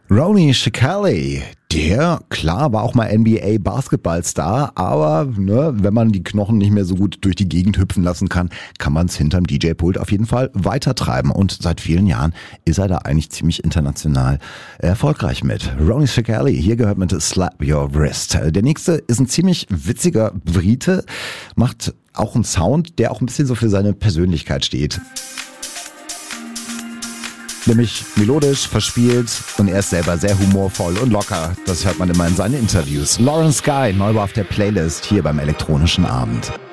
Ronnie Shkreli, der, klar, war auch mal NBA-Basketballstar, aber wenn man die Knochen nicht mehr so gut durch die Gegend hüpfen lassen kann, kann man es hinterm DJ-Pult auf jeden Fall weitertreiben. Und seit vielen Jahren ist er da eigentlich ziemlich international erfolgreich mit. Ronnie Shkreli, hier gehört mit Slap Your Wrist. Der nächste ist ein ziemlich witziger Brite, macht auch einen Sound, der auch ein bisschen so für seine Persönlichkeit steht. Nämlich melodisch, verspielt und er ist selber sehr humorvoll und locker. Das hört man immer in seinen Interviews. Lawrence Guy, neu auf der Playlist hier beim Elektronischen Abend.